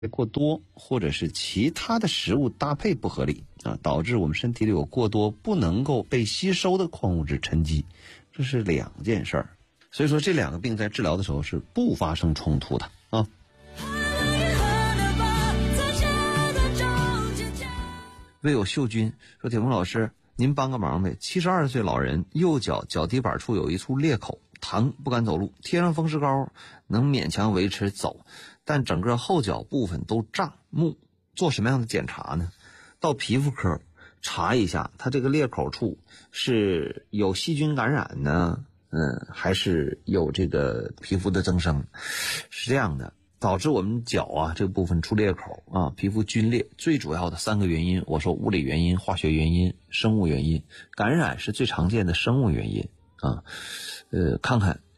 过多，或者是其他的食物搭配不合理啊，导致我们身体里有过多不能够被吸收的矿物质沉积，这是两件事儿。所以说这两个病在治疗的时候是不发生冲突的啊。魏有秀君说，铁峰老师您帮个忙呗，72岁老人右脚脚底板处有一处裂口，疼不敢走路，贴上风湿膏能勉强维持走，但整个后脚部分都胀木，做什么样的检查呢？到皮肤科查一下他这个裂口处是有细菌感染呢，还是有这个皮肤的增生。是这样的，导致我们脚啊这个部分出裂口啊，皮肤皲裂，最主要的3个原因，我说物理原因、化学原因、生物原因。感染是最常见的生物原因啊，看看